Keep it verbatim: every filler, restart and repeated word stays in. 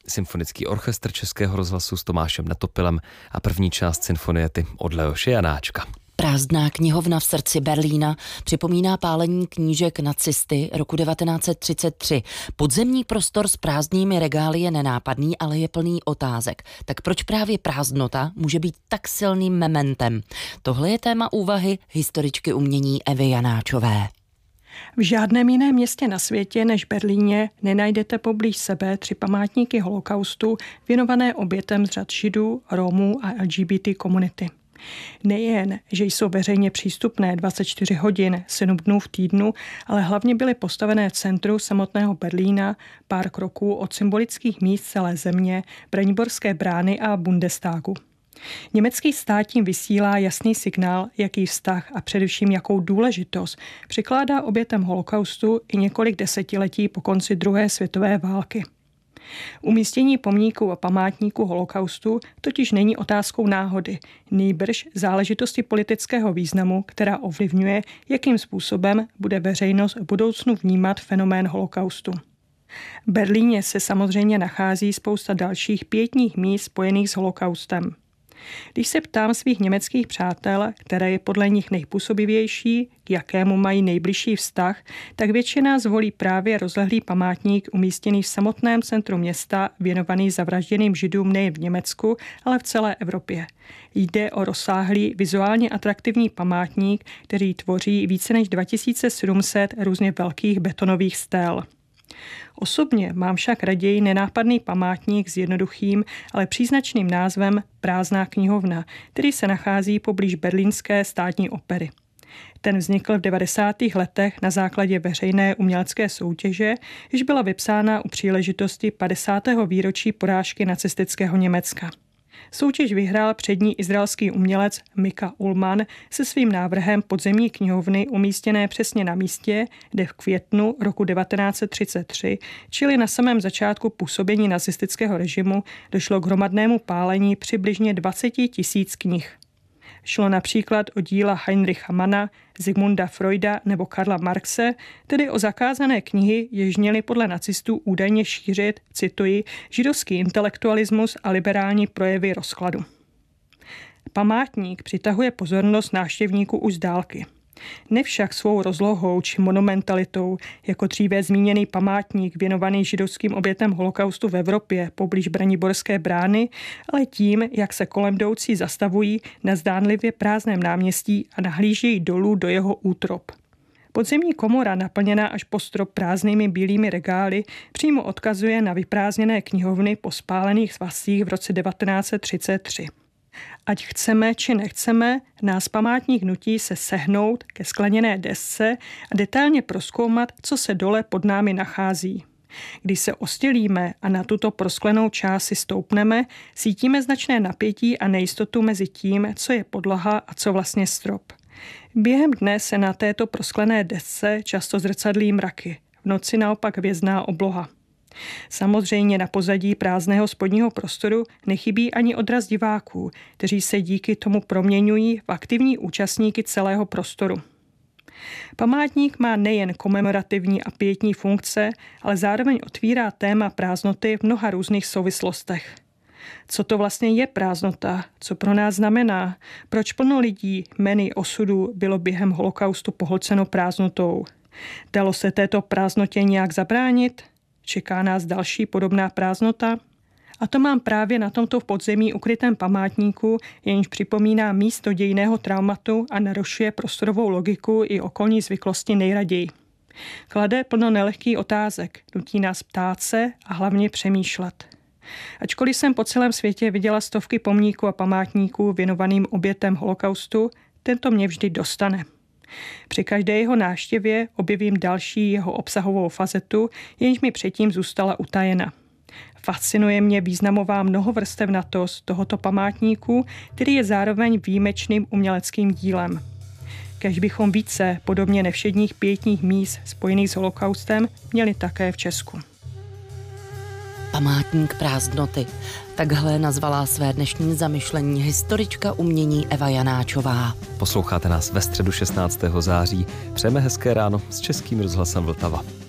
Symfonický orchestr Českého rozhlasu s Tomášem Netopilem a první část Sinfoniety od Leoše Janáčka. Prázdná knihovna v srdci Berlína připomíná pálení knížek nacisty roku devatenáct set třicet tři. Podzemní prostor s prázdnými regály je nenápadný, ale je plný otázek. Tak proč právě prázdnota může být tak silným mementem? Tohle je téma úvahy historičky umění Evy Janáčové. V žádném jiném městě na světě než Berlíně nenajdete poblíž sebe tři památníky holokaustu věnované obětem z řad Židů, Romů a L G B T komunity. Nejen, že jsou veřejně přístupné dvacet čtyři hodin, sedm dnů v týdnu, ale hlavně byly postavené v centru samotného Berlína, pár kroků od symbolických míst celé země, Braniborské brány a Bundestagu. Německý stát tím vysílá jasný signál, jaký vztah a především jakou důležitost přikládá obětem holokaustu i několik desetiletí po konci druhé světové války. Umístění pomníků a památníků holokaustu totiž není otázkou náhody, nýbrž záležitosti politického významu, která ovlivňuje, jakým způsobem bude veřejnost v budoucnu vnímat fenomén holokaustu. V Berlíně se samozřejmě nachází spousta dalších pietních míst spojených s holokaustem. Když se ptám svých německých přátel, které je podle nich nejpůsobivější, k jakému mají nejbližší vztah, tak většina zvolí právě rozlehlý památník umístěný v samotném centru města, věnovaný zavražděným Židům nejen v Německu, ale v celé Evropě. Jde o rozsáhlý, vizuálně atraktivní památník, který tvoří více než dva tisíce sedm set různě velkých betonových stél. Osobně mám však raději nenápadný památník s jednoduchým, ale příznačným názvem Prázdná knihovna, který se nachází poblíž berlínské státní opery. Ten vznikl v devadesátých letech na základě veřejné umělecké soutěže, jež byla vypsána u příležitosti padesátého výročí porážky nacistického Německa. Soutěž vyhrál přední izraelský umělec Mika Ullman se svým návrhem podzemní knihovny umístěné přesně na místě, kde v květnu roku devatenáct set třicet tři, čili na samém začátku působení nacistického režimu, došlo k hromadnému pálení přibližně dvacet tisíc knih. Šlo například o díla Heinricha Manna, Sigmunda Freuda nebo Karla Marxe, tedy o zakázané knihy, jež měly podle nacistů údajně šířit, cituji, židovský intelektualismus a liberální projevy rozkladu. Památník přitahuje pozornost návštěvníků už z dálky. Nevšak svou rozlohou či monumentalitou, jako dříve zmíněný památník věnovaný židovským obětem holokaustu v Evropě poblíž Braniborské brány, ale tím, jak se kolem jdoucí zastavují na zdánlivě prázdném náměstí a nahlížejí dolů do jeho útrop. Podzemní komora, naplněná až po strop prázdnými bílými regály, přímo odkazuje na vyprázdněné knihovny po spálených svazcích v roce devatenáct set třicet tři. Ať chceme či nechceme, nás památník nutí se sehnout ke skleněné desce a detailně prozkoumat, co se dole pod námi nachází. Když se ostělíme a na tuto prosklenou část si stoupneme, cítíme značné napětí a nejistotu mezi tím, co je podlaha a co vlastně strop. Během dne se na této prosklené desce často zrcadlí mraky, v noci naopak hvězdná obloha. Samozřejmě na pozadí prázdného spodního prostoru nechybí ani odraz diváků, kteří se díky tomu proměňují v aktivní účastníky celého prostoru. Památník má nejen komemorativní a pietní funkce, ale zároveň otvírá téma prázdnoty v mnoha různých souvislostech. Co to vlastně je prázdnota? Co pro nás znamená? Proč plno lidí, jmeny osudů bylo během holokaustu pohlceno prázdnotou? Dalo se této prázdnotě nějak zabránit? Čeká nás další podobná prázdnota? A to mám právě na tomto v podzemí ukrytém památníku, jenž připomíná místo dějinného traumatu a narušuje prostorovou logiku i okolní zvyklosti nejraději. Klade plno nelehkých otázek, nutí nás ptát se a hlavně přemýšlet. Ačkoliv jsem po celém světě viděla stovky pomníků a památníků věnovaným obětem holokaustu, tento mě vždy dostane. Při každé jeho návštěvě objevím další jeho obsahovou fazetu, jenž mi předtím zůstala utajena. Fascinuje mě významová mnohovrstevnatost tohoto památníku, který je zároveň výjimečným uměleckým dílem. Kéž bychom více podobně nevšedních pietních míst spojených s holokaustem měli také v Česku. Památník prázdnoty. Takhle nazvala své dnešní zamyšlení historička umění Eva Janáčová. Posloucháte nás ve středu šestnáctého září. Přejeme hezké ráno s Českým rozhlasem Vltava.